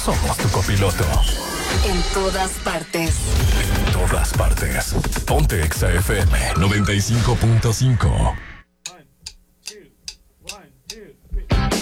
somos tu copiloto. En todas partes. En todas partes. Ponte Exa FM 95.5.